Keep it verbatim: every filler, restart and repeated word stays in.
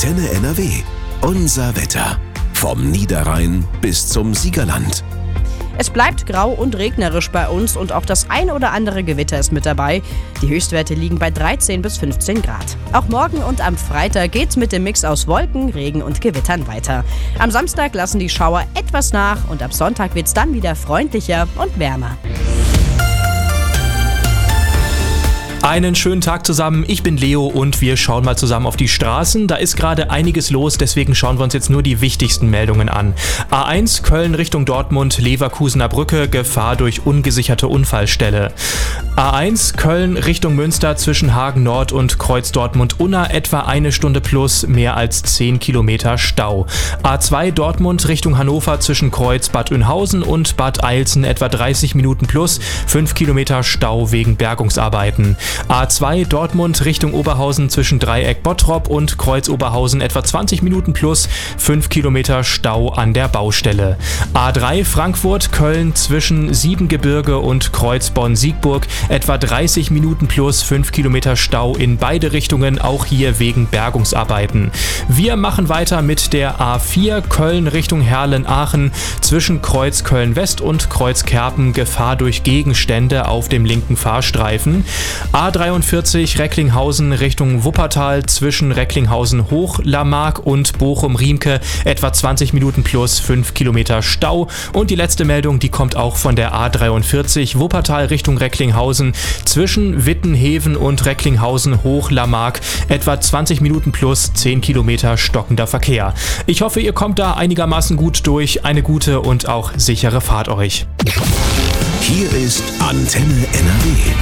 Antenne N R W. Unser Wetter. Vom Niederrhein bis zum Siegerland. Es bleibt grau und regnerisch bei uns und auch das ein oder andere Gewitter ist mit dabei. Die Höchstwerte liegen bei dreizehn bis fünfzehn Grad. Auch morgen und am Freitag geht's mit dem Mix aus Wolken, Regen und Gewittern weiter. Am Samstag lassen die Schauer etwas nach und ab Sonntag wird's dann wieder freundlicher und wärmer. Einen schönen Tag zusammen, ich bin Leo und wir schauen mal zusammen auf die Straßen. Da ist gerade einiges los, deswegen schauen wir uns jetzt nur die wichtigsten Meldungen an. A eins Köln Richtung Dortmund, Leverkusener Brücke, Gefahr durch ungesicherte Unfallstelle. A eins Köln Richtung Münster zwischen Hagen Nord und Kreuz Dortmund-Unna etwa eine Stunde plus, mehr als zehn Kilometer Stau. A zwei Dortmund Richtung Hannover zwischen Kreuz Bad Oeynhausen und Bad Eilsen etwa dreißig Minuten plus, fünf Kilometer Stau wegen Bergungsarbeiten. A zwei Dortmund Richtung Oberhausen zwischen Dreieck Bottrop und Kreuz Oberhausen etwa zwanzig Minuten plus, fünf Kilometer Stau an der Baustelle. A drei Frankfurt Köln zwischen Siebengebirge und Kreuz Bonn-Siegburg etwa dreißig Minuten plus, fünf Kilometer Stau in beide Richtungen, auch hier wegen Bergungsarbeiten. Wir machen weiter mit der A vier Köln Richtung Herlen-Aachen zwischen Kreuz Köln-West und Kreuz Kerpen, Gefahr durch Gegenstände auf dem linken Fahrstreifen. A dreiundvierzig Recklinghausen Richtung Wuppertal zwischen Recklinghausen Hoch-Lamarck und Bochum-Riemke etwa zwanzig Minuten plus, fünf Kilometer Stau. Und die letzte Meldung, die kommt auch von der A dreiundvierzig Wuppertal Richtung Recklinghausen zwischen Wittenheven und Recklinghausen Hoch-Lamarck etwa zwanzig Minuten plus, zehn Kilometer stockender Verkehr. Ich hoffe, ihr kommt da einigermaßen gut durch. Eine gute und auch sichere Fahrt euch. Hier ist Antenne N R W.